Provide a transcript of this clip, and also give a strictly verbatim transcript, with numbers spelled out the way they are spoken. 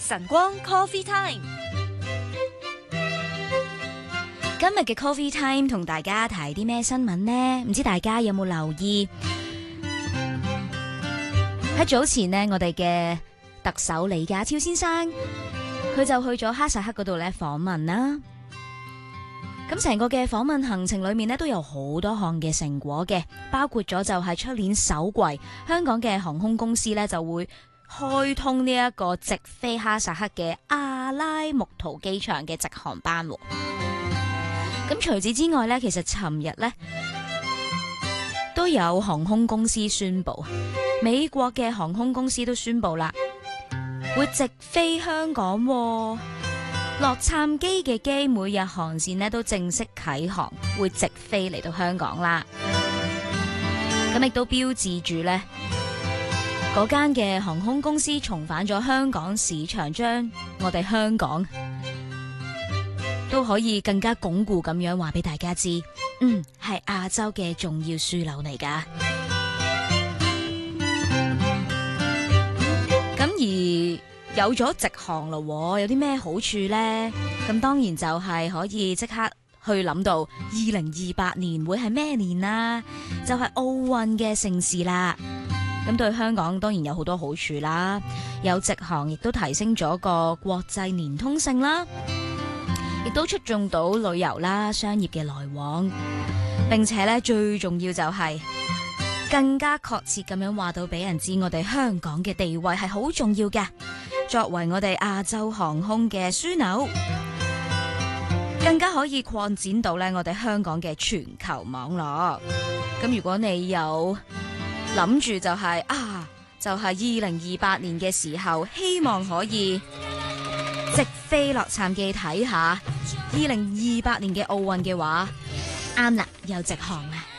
晨光 Coffee Time， 今日嘅 Coffee Time 同大家提啲咩新聞呢？唔知大家有冇留意？喺早前呢，我哋嘅特首李家超先生，佢就去咗哈薩克嗰度咧訪問啦。咁成個嘅訪問行程裏面呢，都有好多項嘅成果嘅，包括咗就係出年首季，香港嘅航空公司呢就會開通呢一個直飛哈薩克嘅阿拉木圖機場嘅直航班。咁除此之外呢，其實尋日呢都有航空公司宣布，美國嘅航空公司都宣布啦，會直飛香港。洛杉磯嘅機每日航線呢都正式啟航，會直飛嚟到香港啦。咁亦都標誌住呢嗰間嘅航空公司重返咗香港市場，將我哋香港都可以更加鞏固咁樣話俾大家知，嗯，係亞洲嘅重要樞紐嚟噶。咁而有咗直航咯，有啲咩好處呢？咁當然就係可以即刻去諗到二零二八年會係咩年啦，就係奧運嘅盛事啦。咁對香港當然有好多好處啦，有直航亦都提升咗個國際連通性啦，亦都促進到旅遊啦、商業嘅來往，並且咧最重要就係更加確切咁樣話到俾人知，我哋香港嘅地位係好重要嘅。作為我哋亞洲航空嘅樞紐，更加可以擴展到咧我哋香港嘅全球網絡。咁如果你有諗住就係、是、啊，就係二零二八年嘅時候，希望可以直飛洛杉磯睇下二零二八年嘅奧運嘅話，啱啦，有直航啦。